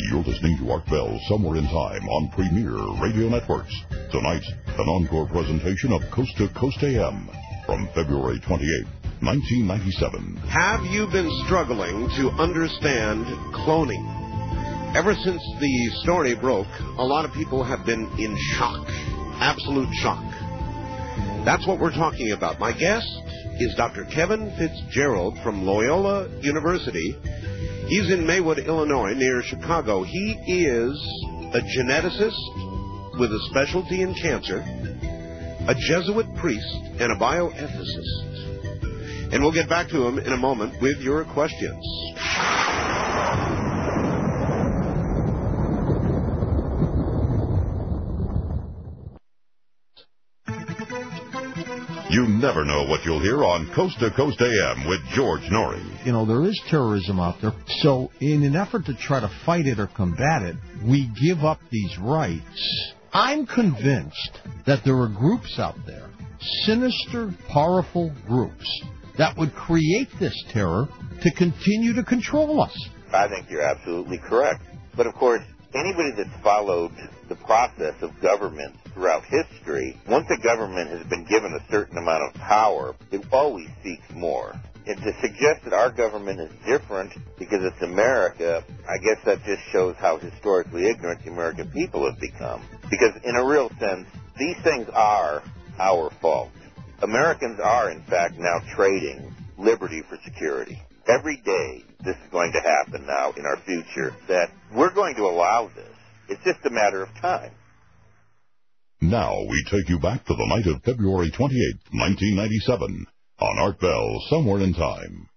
You're listening to Art Bell Somewhere in Time on Premier Radio Networks. Tonight, an encore presentation of Coast to Coast AM from February 28, 1997. Have you been struggling to understand cloning? Ever since the story broke, a lot of people have been in shock, absolute shock. That's what we're talking about. My guest is Dr. Kevin Fitzgerald from Loyola University. He's in Maywood, Illinois, near Chicago. He is a geneticist with a specialty in cancer, a Jesuit priest, and a bioethicist. And we'll get back to him in a moment with your questions. You never know what you'll hear on Coast to Coast AM with George Norrie. You know, there is terrorism out there. So in an effort to try to fight it or combat it, we give up these rights. I'm convinced that there are groups out there, sinister, powerful groups, that would create this terror to continue to control us. I think you're absolutely correct. But, of course, anybody that's followed the process of government throughout history, once a government has been given a certain amount of power, it always seeks more. And to suggest that our government is different because it's America, I guess that just shows how historically ignorant the American people have become. Because in a real sense, these things are our fault. Americans are, in fact, now trading liberty for security. Every day this is going to happen now in our future, that we're going to allow this. It's just a matter of time. Now we take you back to the night of February 28, 1997, on Art Bell Somewhere in Time.